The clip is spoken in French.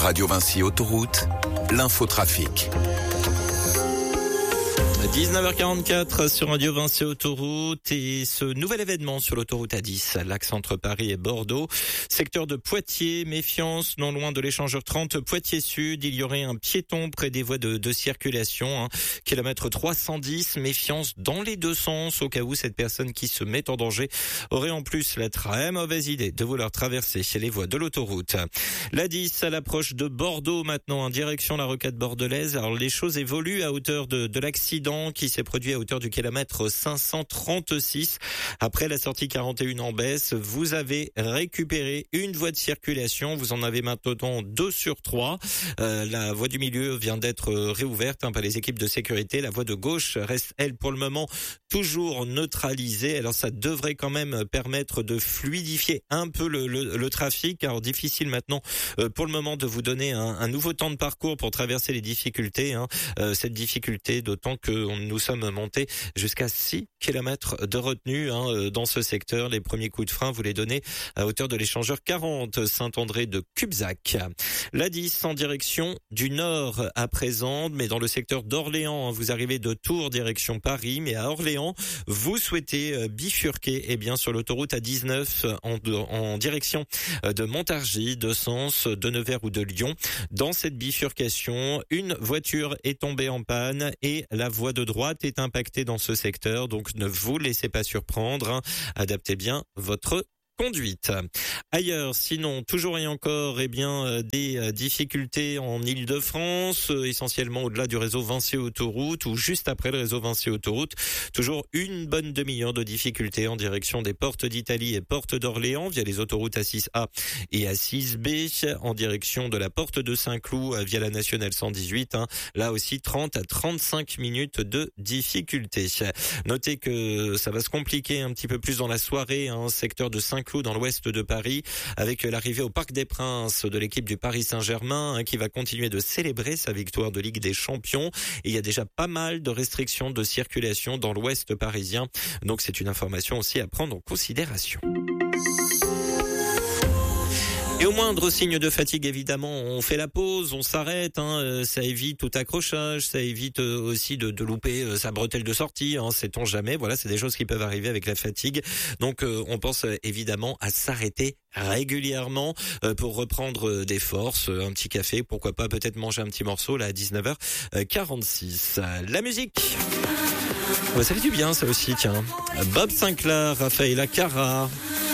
Radio Vinci Autoroute, l'infotrafic. 19h44 sur Radio Vinci Autoroute et ce nouvel événement sur l'autoroute A10, l'axe entre Paris et Bordeaux. Secteur de Poitiers, méfiance, non loin de l'échangeur 30 Poitiers Sud. Il y aurait un piéton près des voies de circulation, kilomètre 310, méfiance dans les deux sens au cas où cette personne qui se met en danger aurait en plus la très mauvaise idée de vouloir traverser les voies de l'autoroute. L'A10 à l'approche de Bordeaux maintenant, en direction la rocade bordelaise. Alors les choses évoluent à hauteur de l'accident qui s'est produit à hauteur du kilomètre 536. Après la sortie 41 en baisse, vous avez récupéré une voie de circulation. Vous en avez maintenant 2 sur 3. La voie du milieu vient d'être réouverte par les équipes de sécurité. La voie de gauche reste, elle, pour le moment, toujours neutralisée. Alors ça devrait quand même permettre de fluidifier un peu le trafic. Alors difficile maintenant pour le moment de vous donner un nouveau temps de parcours pour traverser les difficultés. Cette difficulté, d'autant que nous sommes montés jusqu'à 6 km de retenue dans ce secteur. Les premiers coups de frein, vous les donnez à hauteur de l'échangeur 40 Saint-André de Cubzac. L'A10 en direction du nord à présent, mais dans le secteur d'Orléans. Vous arrivez de Tours direction Paris, mais à Orléans, vous souhaitez bifurquer sur l'autoroute A19 en direction de Montargis, de Sens, de Nevers ou de Lyon. Dans cette bifurcation, une voiture est tombée en panne et la voie de droite est impactée dans ce secteur, donc ne vous laissez pas surprendre, adaptez bien votre conduite. Ailleurs, sinon, toujours et encore, des difficultés en Île-de-France, essentiellement au-delà du réseau Vinci Autoroute ou juste après le réseau Vinci Autoroute. Toujours une bonne demi-heure de difficultés en direction des portes d'Italie et portes d'Orléans via les autoroutes A6A et A6B, en direction de la porte de Saint-Cloud via la nationale 118. Là aussi, 30 à 35 minutes de difficultés. Notez que ça va se compliquer un petit peu plus dans la soirée, secteur de Saint-Cloud dans l'ouest de Paris, avec l'arrivée au Parc des Princes de l'équipe du Paris Saint-Germain qui va continuer de célébrer sa victoire de Ligue des Champions. Et il y a déjà pas mal de restrictions de circulation dans l'ouest parisien. Donc c'est une information aussi à prendre en considération. Et au moindre signe de fatigue, évidemment, on fait la pause, on s'arrête. Ça évite tout accrochage, ça évite aussi de louper sa bretelle de sortie. Sait-on jamais. Voilà, c'est des choses qui peuvent arriver avec la fatigue. Donc, on pense évidemment à s'arrêter régulièrement pour reprendre des forces. Un petit café, pourquoi pas peut-être manger un petit morceau là à 19h46. La musique. Ça fait du bien, ça aussi, tiens. Bob Sinclair, Rafaela Cara.